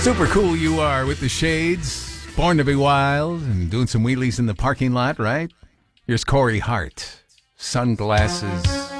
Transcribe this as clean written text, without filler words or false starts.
Super cool you are with the shades, born to be wild, and doing some wheelies in the parking lot, right? Here's Corey Hart, sunglasses